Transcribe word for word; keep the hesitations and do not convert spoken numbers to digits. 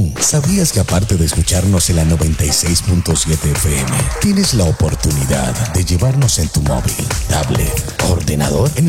tú, ¿sabías que aparte de escucharnos en la noventa y seis punto siete F M, tienes la oportunidad de llevarnos en tu móvil, tablet, ordenador? En